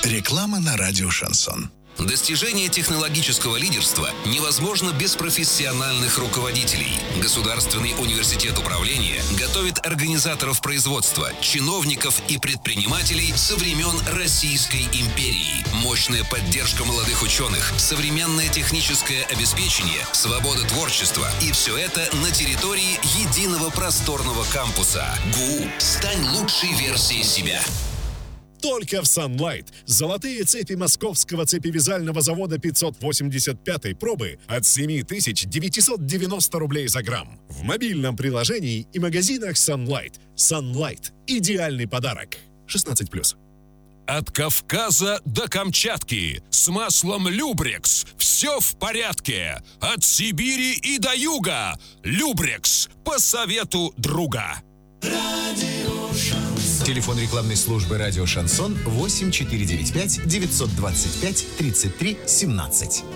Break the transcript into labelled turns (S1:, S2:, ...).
S1: Реклама на радио «Шансон».
S2: Достижение технологического лидерства невозможно без профессиональных руководителей. Государственный университет управления готовит организаторов производства, чиновников и предпринимателей со времен Российской империи. Мощная поддержка молодых ученых, современное техническое обеспечение, свобода творчества. И все это на территории единого просторного кампуса. ГУ. Стань лучшей версией себя.
S3: Только в Sunlight. Золотые цепи московского цепевязального завода 585-й пробы от 7990 рублей за грамм. В мобильном приложении и магазинах Sunlight. Sunlight. Идеальный подарок. 16+.
S4: От Кавказа до Камчатки с маслом Любрекс все в порядке. От Сибири и до юга Любрекс по совету друга.
S5: Телефон рекламной службы «Радио Шансон» 8495 925 33 17.